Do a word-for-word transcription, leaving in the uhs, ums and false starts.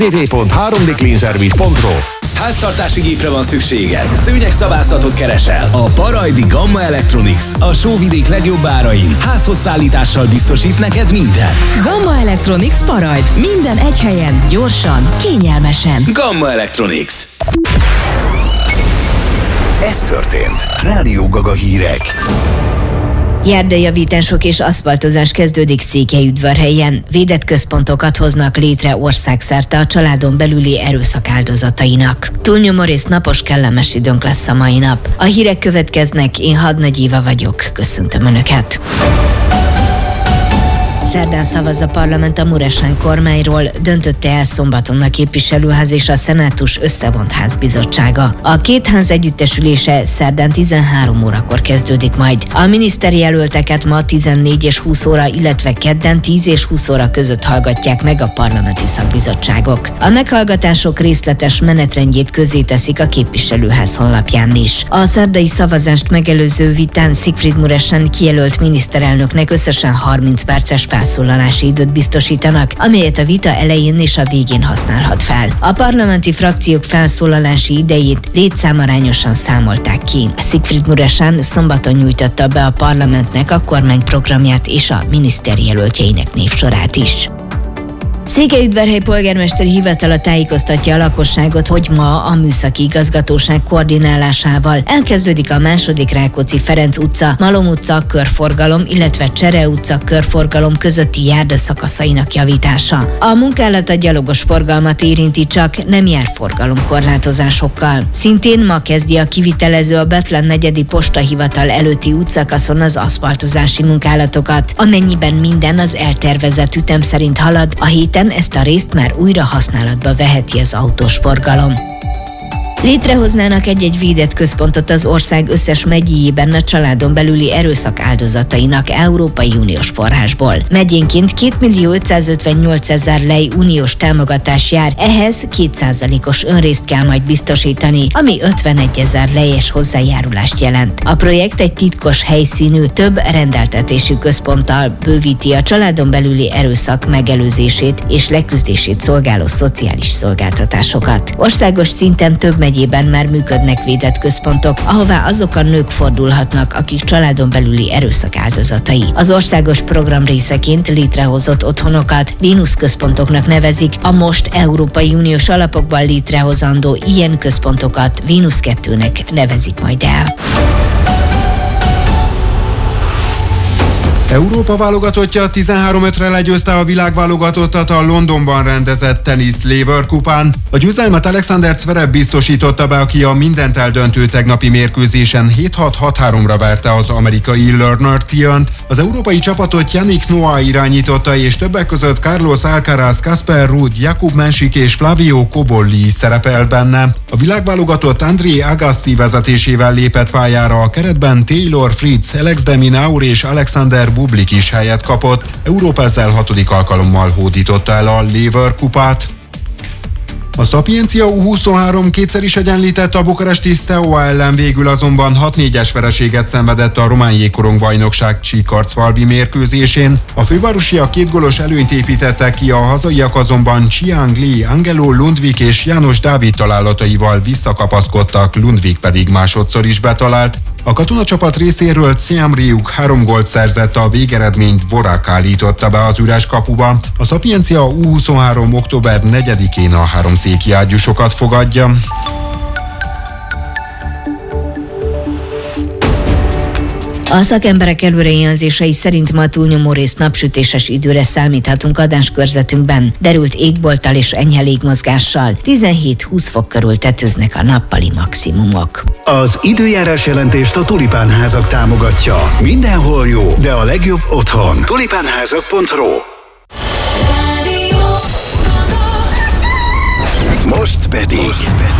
double-u double-u double-u pont három d clean service pont r o. Háztartási gépre van szükséged? Szőnyegszabászatot keresel? A Parajdi Gamma Electronics a sóvidék legjobb árain házhoz szállítással biztosít neked mindent. Gamma Electronics Parajd. Minden egy helyen, gyorsan, kényelmesen. Gamma Electronics. Ez történt. Rádió Gaga hírek. Járdajavítások és aszfaltozás kezdődik Székelyudvarhelyen. Védett központokat hoznak létre országszerte a családon belüli erőszak áldozatainak. Túlnyomó részt napos, kellemes időnk lesz a mai nap. A hírek következnek, én Hadnagy Éva vagyok. Köszöntöm Önöket! Szerdán szavaz a parlament a Muresan kormányról, döntötte el szombaton a képviselőház és a szenátus összevont házbizottsága. A két ház együttesülése szerdán tizenhárom órakor kezdődik majd. A miniszterjelölteket ma tizennégy és húsz óra, illetve kedden tíz és húsz óra között hallgatják meg a parlamenti szakbizottságok. A meghallgatások részletes menetrendjét közzéteszik a képviselőház honlapján is. A szerdai szavazást megelőző vitán Siegfried Muresan kijelölt miniszterelnöknek összesen harminc perces felszólalási időt biztosítanak, amelyet a vita elején és a végén használhat fel. A parlamenti frakciók felszólalási idejét létszámarányosan számolták ki. Siegfried Muresan szombaton nyújtotta be a parlamentnek a kormányprogramját és a miniszterjelöltjeinek névsorát is. Székelyudvarhely polgármester hivatala tájékoztatja a lakosságot, hogy ma a műszaki igazgatóság koordinálásával elkezdődik a második Rákóczi-Ferenc utca, Malom utca körforgalom, illetve Csere utca körforgalom közötti járdaszakaszainak javítása. A munkálat a gyalogos forgalmat érinti, csak nem jár forgalomkorlátozásokkal. Szintén ma kezdi a kivitelező a Bethlen negyedi postahivatal előtti útszakaszon az aszfaltozási munkálatokat. Amennyiben minden az eltervezett ütem szerint halad, a héten ezt a részt már újra használatba veheti az autós forgalom. Létrehoznának egy-egy védett központot az ország összes megyéjében a családon belüli erőszak áldozatainak Európai Uniós forrásból. Megyénként két millió ötszázötvennyolcezer lej uniós támogatás jár, ehhez két százalékos önrészt kell majd biztosítani, ami ötvenegyezer lejes hozzájárulást jelent. A projekt egy titkos helyszínű, több rendeltetésű központtal bővíti a családon belüli erőszak megelőzését és leküzdését szolgáló szociális szolgáltatásokat. Országos szinten több megyében már működnek védett központok, ahová azok a nők fordulhatnak, akik családon belüli erőszak áldozatai. Az országos program részeként létrehozott otthonokat Vénusz központoknak nevezik, a most Európai Uniós alapokban létrehozandó ilyen központokat Vénusz kettőnek nevezik majd el. Európa válogatottja tizenhárom ötre legyőzte a világválogatottat a Londonban rendezett tenisz Lever kupán. A győzelmet Alexander Zverev biztosította be, aki a mindent eldöntő tegnapi mérkőzésen hét hat hat háromra verte az amerikai Lerner Thiant. Az európai csapatot Yannick Noah irányította, és többek között Carlos Alcaraz, Casper Ruud, Jakub Mensik és Flavio Cobolli is szerepelt benne. A világválogatott André Agassi vezetésével lépett pályára, a keretben Taylor Fritz, Alex de Minaur és Alexander Bublik is helyet kapott. Európa ezzel hatodik alkalommal hódította el a Lever kupát. A Sapientia U huszonhárom kétszer is egyenlített a bukaresti Steaua ellen, végül azonban hat négyes vereséget szenvedett a román jégkorongbajnokság Csíkarcfalvi mérkőzésén. A fővárosiak két gólos előnyt építettek ki, a hazaiak azonban Chiang Li, Angelo Lundvik és János Dávid találataival visszakapaszkodtak, Lundvik pedig másodszor is betalált. A katonacsapat részéről Ciam Riuk három gólt szerzett, a végeredményt Dvorak állította be az üres kapuba. A Sapientia U huszonhárom október negyedikén a háromszéki ágyúsokat fogadja. A szakemberek előrejelzései szerint ma túlnyomó részt napsütéses időre számíthatunk adáskörzetünkben, derült égbolttal és enyhe légmozgással. tizenhét-húsz fok körül tetőznek a nappali maximumok. Az időjárás jelentést a Tulipán házak támogatja. Mindenhol jó, de a legjobb otthon. tulipánházak pont r o. Most pedig...